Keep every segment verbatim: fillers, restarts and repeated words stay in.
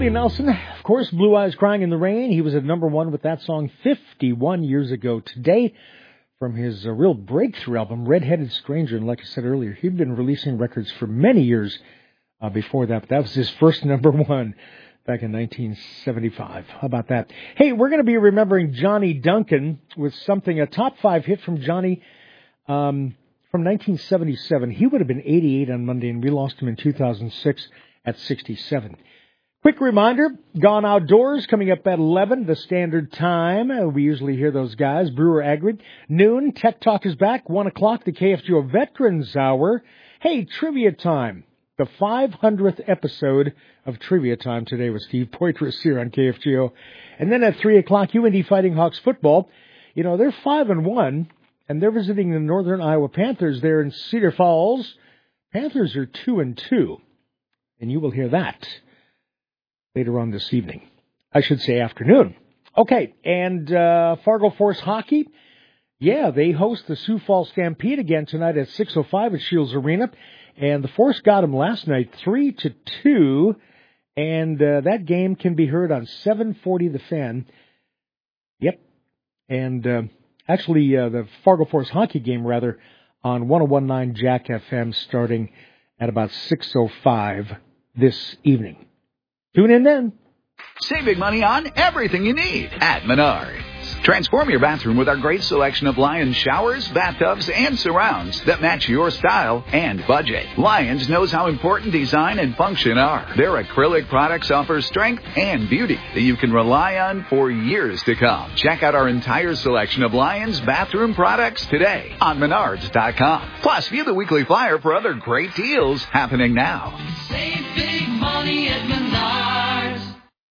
Willie Nelson, of course, Blue Eyes Crying in the Rain. He was at number one with that song fifty-one years ago today from his uh, real breakthrough album, Red-Headed Stranger. And like I said earlier, he'd been releasing records for many years uh, before that, but that was his first number one back in nineteen seventy-five. How about that? Hey, we're going to be remembering Johnny Duncan with something, a top five hit from Johnny um, from nineteen seventy-seven. He would have been eighty-eight on Monday, and we lost him in two thousand six at sixty-seven. Quick reminder, Gone Outdoors coming up at eleven, the standard time. Uh, we usually hear those guys. Brewer Agri. Noon, Tech Talk is back. one o'clock, the K F G O Veterans Hour. Hey, trivia time. The five hundredth episode of Trivia Time today with Steve Poitras here on K F G O. And then at three o'clock, U N D Fighting Hawks football. You know, they're five and one, and they're visiting the Northern Iowa Panthers there in Cedar Falls. Panthers are two and two, and you will hear that later on this evening. I should say afternoon. Okay, and uh, Fargo Force Hockey, yeah, they host the Sioux Falls Stampede again tonight at six oh five at Shields Arena. And the Force got them last night three to two, and uh, that game can be heard on seven forty The Fan. Yep, and uh, actually uh, the Fargo Force Hockey game, rather, on one oh one point nine Jack F M starting at about six oh five this evening. Tune in then. Save big money on everything you need at Menards. Transform your bathroom with our great selection of Lions showers, bathtubs, and surrounds that match your style and budget. Lions knows how important design and function are. Their acrylic products offer strength and beauty that you can rely on for years to come. Check out our entire selection of Lions bathroom products today on Menards dot com. Plus, view the weekly flyer for other great deals happening now. Save big money at Menards.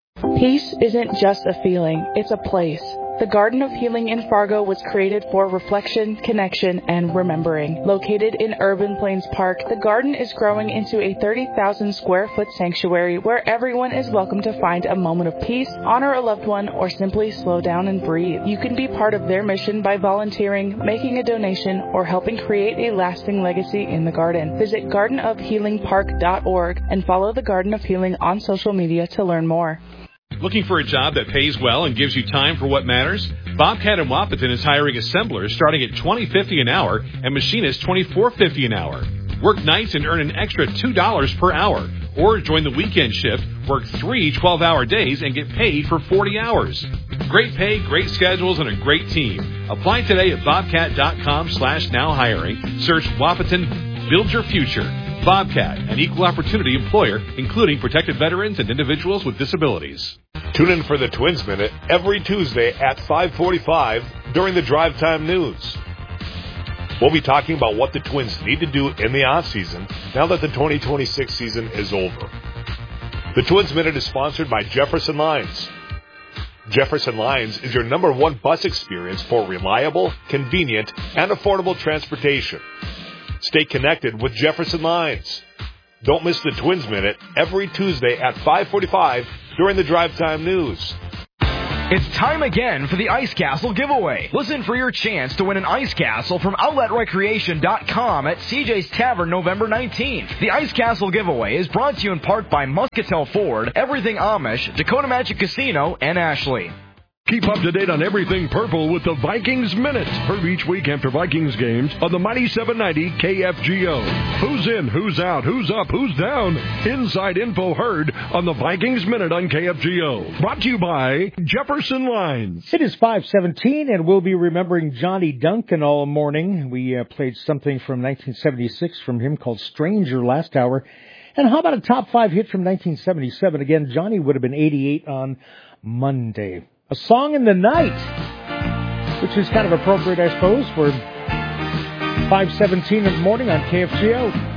Peace isn't just a feeling, it's a place. The Garden of Healing in Fargo was created for reflection, connection, and remembering. Located in Urban Plains Park, the garden is growing into a thirty thousand square foot sanctuary where everyone is welcome to find a moment of peace, honor a loved one, or simply slow down and breathe. You can be part of their mission by volunteering, making a donation, or helping create a lasting legacy in the garden. Visit garden of healing park dot org and follow the Garden of Healing on social media to learn more. Looking for a job that pays well and gives you time for what matters? Bobcat in Wapaton is hiring assemblers starting at twenty dollars and fifty cents an hour and machinists twenty-four dollars and fifty cents an hour. Work nights and earn an extra two dollars per hour. Or join the weekend shift, work three twelve-hour days, and get paid for forty hours. Great pay, great schedules, and a great team. Apply today at bobcat dot com slash now hiring. Search Wapaton, build your future. Bobcat, an equal opportunity employer, including protected veterans and individuals with disabilities. Tune in for the Twins Minute every Tuesday at five forty-five during the Drive Time News. We'll be talking about what the Twins need to do in the offseason now that the twenty twenty-six season is over. The Twins Minute is sponsored by Jefferson Lines. Jefferson Lines is your number one bus experience for reliable, convenient, and affordable transportation. Stay connected with Jefferson Lines. Don't miss the Twins Minute every Tuesday at five forty-five during the Drive Time News. It's time again for the Ice Castle giveaway. Listen for your chance to win an Ice Castle from outlet recreation dot com at C J's Tavern November nineteenth. The Ice Castle giveaway is brought to you in part by Muscatel Ford, Everything Amish, Dakota Magic Casino, and Ashley. Keep up to date on everything purple with the Vikings Minute. Heard each week after Vikings games on the Mighty seven ninety K F G O. Who's in, who's out, who's up, who's down? Inside info heard on the Vikings Minute on K F G O. Brought to you by Jefferson Lines. It is five seventeen, and we'll be remembering Johnny Duncan all morning. We uh, played something from nineteen seventy-six from him called Stranger last hour. And how about a top five hit from nineteen seventy-seven? Again, Johnny would have been eighty-eight on Monday. A Song in the Night, which is kind of appropriate, I suppose, for five seventeen in the morning on K F G O.